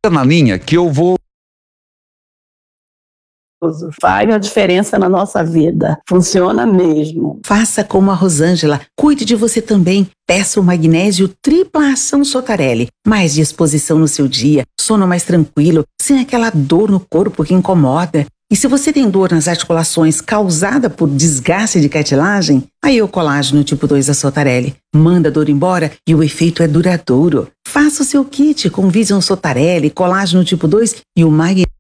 na linha que eu vou... Faz a diferença na nossa vida. Funciona mesmo. Faça como a Rosângela. Cuide de você também. Peça o magnésio tripla ação Sotarelli. Mais disposição no seu dia, sono mais tranquilo, sem aquela dor no corpo que incomoda. E se você tem dor nas articulações causada por desgaste de cartilagem, aí o colágeno tipo 2 da Sotarelli manda a dor embora e o efeito é duradouro. Faça o seu kit com Vision Sotarelli, colágeno tipo 2 e o magnésio